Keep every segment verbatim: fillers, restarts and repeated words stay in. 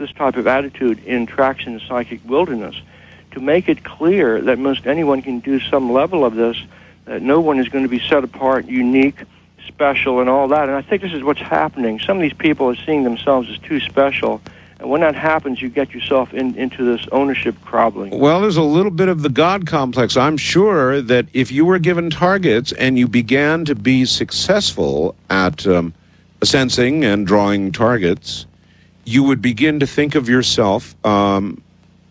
this type of attitude in Traction Psychic Wilderness, to make it clear that most anyone can do some level of this, that no one is going to be set apart, unique, special, and all that. And I think this is what's happening. Some of these people are seeing themselves as too special, and when that happens, you get yourself in, into this ownership problem. Well, there's a little bit of the God complex. I'm sure that if you were given targets and you began to be successful at um, sensing and drawing targets, you would begin to think of yourself um,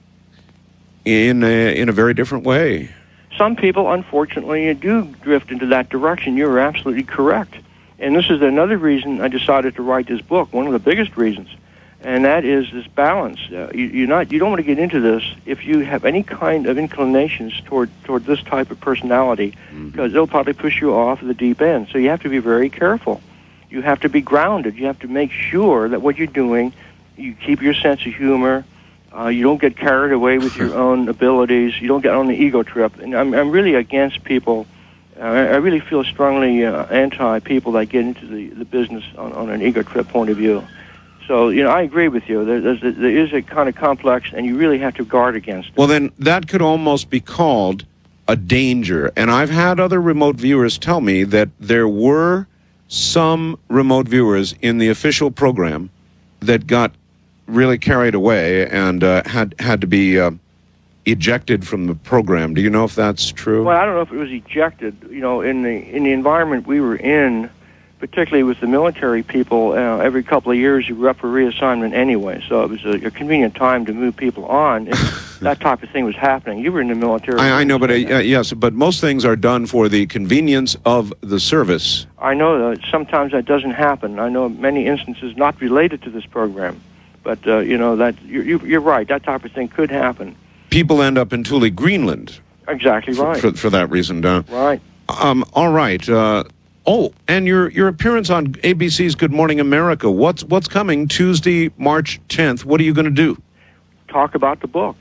in a, in a very different way. Some people, unfortunately, do drift into that direction. You're absolutely correct. And this is another reason I decided to write this book, one of the biggest reasons, and that is this balance. Uh, you, you're not, you don't want to get into this if you have any kind of inclinations toward, toward this type of personality, mm-hmm. because it'll probably push you off the deep end. So you have to be very careful. You have to be grounded. You have to make sure that what you're doing, you keep your sense of humor. Uh, you don't get carried away with your own abilities. You don't get on the ego trip. And I'm, I'm really against people. Uh, I really feel strongly uh, anti-people that get into the, the business on, on an ego trip point of view. So, you know, I agree with you. There, there's a, there is a kind of complex, and you really have to guard against it. Well, then that could almost be called a danger. And I've had other remote viewers tell me that there were some remote viewers in the official program that got really carried away and uh, had had to be uh, ejected from the program. Do you know if that's true? Well, I don't know if it was ejected. You know, in the in the environment we were in, particularly with the military people, uh, every couple of years you were up for reassignment anyway. So it was a, a convenient time to move people on if that type of thing was happening. You were in the military. I, I know, but uh, yes, but most things are done for the convenience of the service. I know that sometimes that doesn't happen. I know many instances not related to this program. But, uh, you know, that you're, you're right. That type of thing could happen. People end up in Thule, Greenland. Exactly right. For, for, for that reason, Don. Right. Um, all right. Uh, oh, and your your appearance on A B C's Good Morning America. What's what's coming Tuesday, March tenth? What are you going to do? Talk about the book.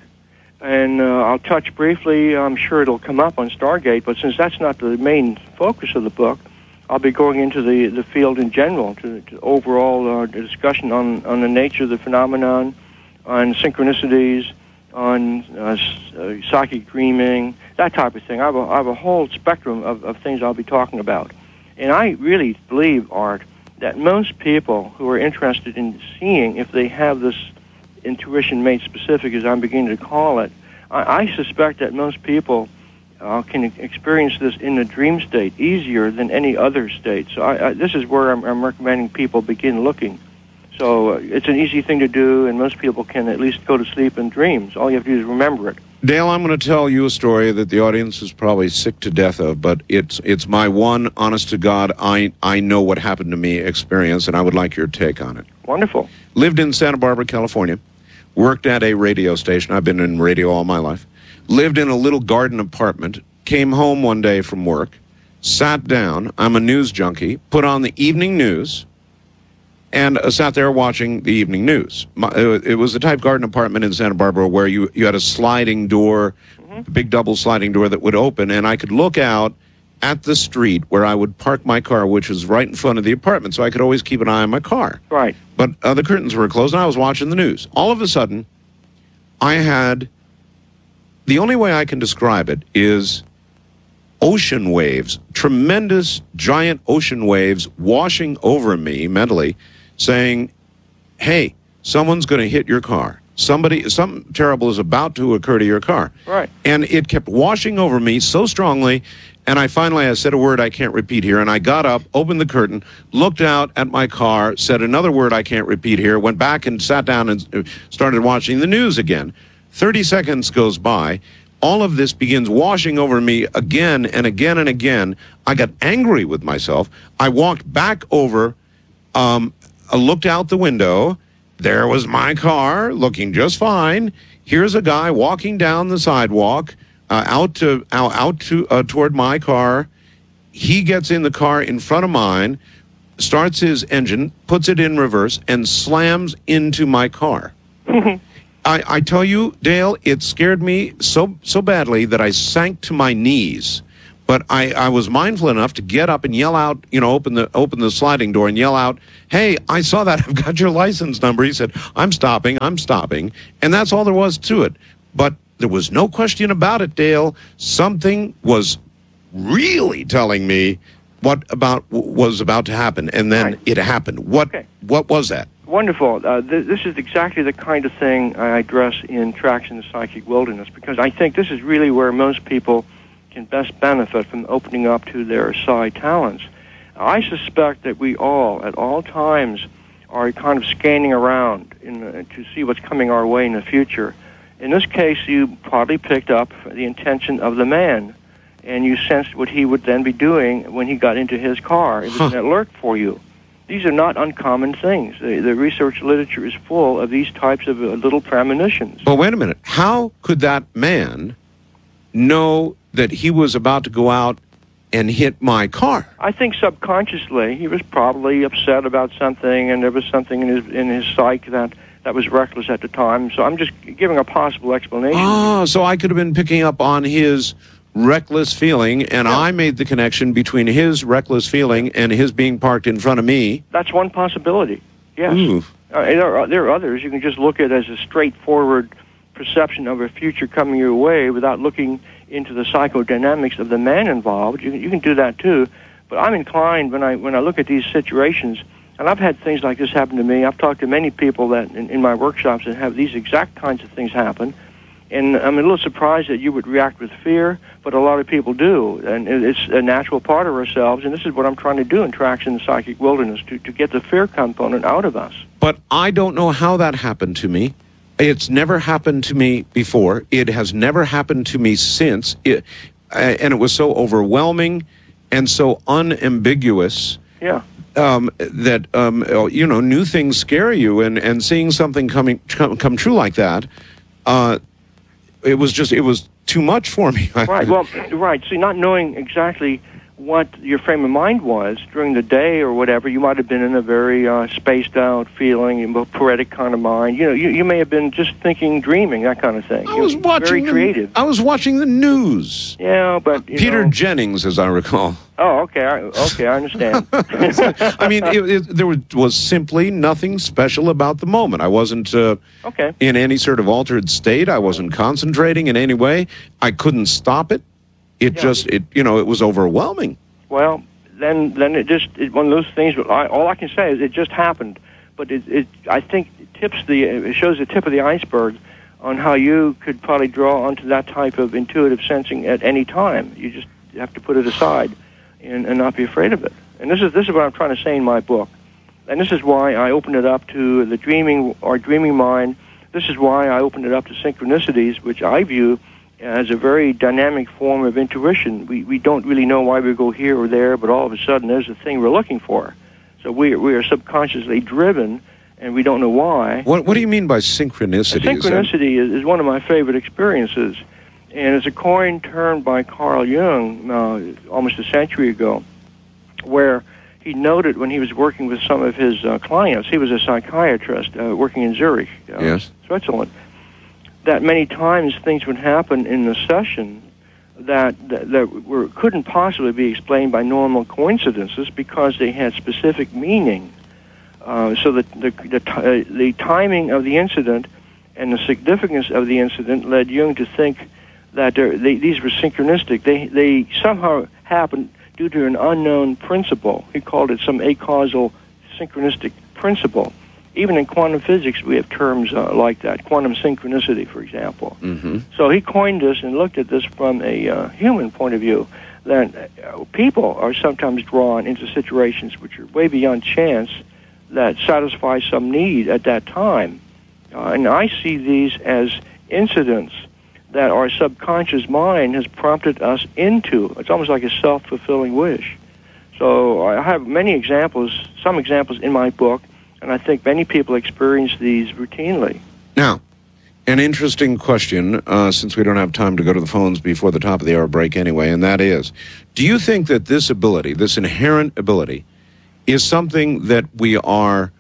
And uh, I'll touch briefly. I'm sure it'll come up on Stargate. But since that's not the main focus of the book, I'll be going into the, the field in general, to, to overall uh, discussion on, on the nature of the phenomenon, on synchronicities, on uh, uh, psychic dreaming, that type of thing. I have a, I have a whole spectrum of, of things I'll be talking about. And I really believe, Art, that most people who are interested in seeing if they have this intuition made specific, as I'm beginning to call it, I, I suspect that most people Uh, can experience this in the dream state easier than any other state. So I, I, this is where I'm, I'm recommending people begin looking. So uh, it's an easy thing to do, and most people can at least go to sleep in dreams. All you have to do is remember it. Dale, I'm going to tell you a story that the audience is probably sick to death of, but it's it's my one, honest to God, I, I know what happened to me experience, and I would like your take on it. Wonderful. Lived in Santa Barbara, California. Worked at a radio station. I've been in radio all my life. Lived in a little garden apartment, came home one day from work, sat down, I'm a news junkie, put on the evening news, and uh, sat there watching the evening news. My, uh, it was the type garden apartment in Santa Barbara where you, you had a sliding door, mm-hmm. a big double sliding door that would open, and I could look out at the street where I would park my car, which was right in front of the apartment, so I could always keep an eye on my car. Right. But uh, the curtains were closed, and I was watching the news. All of a sudden, I had... The only way I can describe it is ocean waves, tremendous, giant ocean waves washing over me mentally, saying, hey, someone's going to hit your car. Somebody, something terrible is about to occur to your car. Right. And it kept washing over me so strongly, and I finally, I said a word I can't repeat here, and I got up, opened the curtain, looked out at my car, said another word I can't repeat here, went back and sat down and started watching the news again. thirty seconds goes by. All of this begins washing over me again and again and again. I got angry with myself. I walked back over, um, I looked out the window. There was my car looking just fine. Here's a guy walking down the sidewalk uh, out to out, out to uh, toward my car. He gets in the car in front of mine, starts his engine, puts it in reverse, and slams into my car. I, I tell you, Dale, it scared me so so badly that I sank to my knees. But I, I was mindful enough to get up and yell out, you know, open the open the sliding door and yell out, "Hey, I saw that. I've got your license number." He said, "I'm stopping. I'm stopping." And that's all there was to it. But there was no question about it, Dale. Something was really telling me what about was about to happen, and then Right. it happened. What Okay. what was that? Wonderful. Uh, th- this is exactly the kind of thing I address in Tracks in the Psychic Wilderness, because I think this is really where most people can best benefit from opening up to their psi talents. I suspect that we all, at all times, are kind of scanning around in, uh, to see what's coming our way in the future. In this case, you probably picked up the intention of the man, and you sensed what he would then be doing when he got into his car. It was Huh. an alert for you. These are not uncommon things. The, the research literature is full of these types of uh, little premonitions. But wait a minute. How could that man know that he was about to go out and hit my car? I think subconsciously he was probably upset about something, and there was something in his in his psyche that, that was reckless at the time. So I'm just giving a possible explanation. Ah, so I could have been picking up on his reckless feeling, and Yeah. I made the connection between his reckless feeling and his being parked in front of me. That's one possibility. Yes. Ooh. Uh, there, are, there are others. You can just look at it as a straightforward perception of a future coming your way without looking into the psychodynamics of the man involved. You, you can do that too. But I'm inclined when I when I look at these situations, and I've had things like this happen to me. I've talked to many people that in, in my workshops that have these exact kinds of things happen. And I'm a little surprised that you would react with fear, but a lot of people do. And it's a natural part of ourselves, and this is what I'm trying to do in Tracks in the Psychic Wilderness, to, to get the fear component out of us. But I don't know how that happened to me. It's never happened to me before. It has never happened to me since. It, uh, and it was so overwhelming and so unambiguous. Yeah. Um, that um, you know, new things scare you, and, and seeing something coming come, come true like that, uh, it was just it was too much for me. Right. Well, right. See, not knowing exactly what your frame of mind was during the day or whatever, you might have been in a very uh, spaced out feeling, a poetic kind of mind. You know, you, you may have been just thinking, dreaming, that kind of thing. I You was know, watching. very the- creative. I was watching the news. Yeah, but you Peter know, Jennings, as I recall. Oh, okay. I, okay, I understand. I mean, it, it, there was, was simply nothing special about the moment. I wasn't uh, Okay. in any sort of altered state. I wasn't concentrating in any way. I couldn't stop it. It Yeah. just, it you know, it was overwhelming. Well, then, then it just it, one of those things. I, all I can say is it just happened. But it, it, I think, it tips the it shows the tip of the iceberg on how you could probably draw onto that type of intuitive sensing at any time. You just have to put it aside and, and not be afraid of it. And this is this is what I'm trying to say in my book. And this is why I open it up to the dreaming or dreaming mind. This is why I opened it up to synchronicities, which I view as a very dynamic form of intuition. We we don't really know why we go here or there, but all of a sudden there's the thing we're looking for. So we we are subconsciously driven, and we don't know why. What What do you mean by synchronicity? Synchronicity is, is one of my favorite experiences, and it's a coined term by Carl Jung uh, almost a century ago, where he noted when he was working with some of his uh, clients, he was a psychiatrist uh, working in Zurich, uh, Yes. Switzerland, that many times things would happen in the session that that, that were, couldn't possibly be explained by normal coincidences because they had specific meaning. Uh, so the the the, t- uh, the timing of the incident and the significance of the incident led Jung to think that there, they, these were synchronistic. They they somehow happened due to an unknown principle. He called it some acausal synchronistic principle. Even in quantum physics, we have terms uh, like that, quantum synchronicity, for example. Mm-hmm. So he coined this and looked at this from a uh, human point of view, that uh, people are sometimes drawn into situations which are way beyond chance that satisfy some need at that time. Uh, and I see these as incidents that our subconscious mind has prompted us into. It's almost like a self-fulfilling wish. So I have many examples, some examples in my book, and I think many people experience these routinely. Now, an interesting question, uh, since we don't have time to go to the phones before the top of the hour break anyway, and that is, do you think that this ability, this inherent ability, is something that we are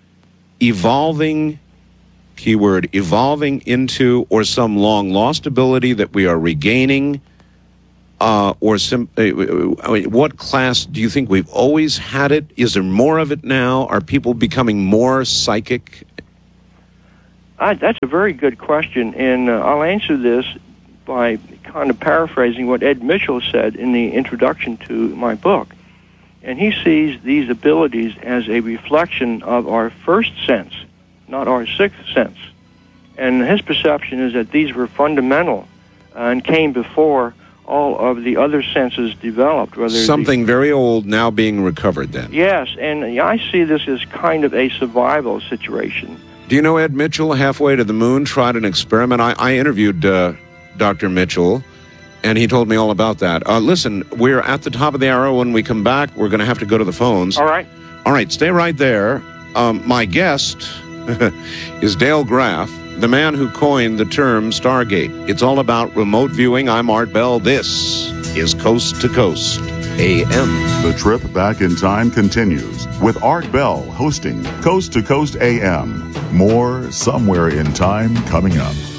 evolving, keyword, evolving into, or some long-lost ability that we are regaining? Uh, or sim- uh, I mean, what class do you think we've always had it? Is there more of it now? Are people becoming more psychic? I, that's a very good question, and uh, I'll answer this by kind of paraphrasing what Ed Mitchell said in the introduction to my book. And he sees these abilities as a reflection of our first sense, not our sixth sense. And his perception is that these were fundamental uh, and came before all of the other senses developed. Whether Something the, very old now being recovered then. Yes, and I see this as kind of a survival situation. Do you know Ed Mitchell, halfway to the moon, tried an experiment? I, I interviewed uh, Doctor Mitchell, and he told me all about that. Uh, listen, we're at the top of the hour. When we come back, we're going to have to go to the phones. All right. All right, stay right there. Um, my guest is Dale Graff, the man who coined the term Stargate. It's all about remote viewing. I'm Art Bell. This is Coast to Coast A M. The trip back in time continues with Art Bell hosting Coast to Coast A M. More Somewhere in Time coming up.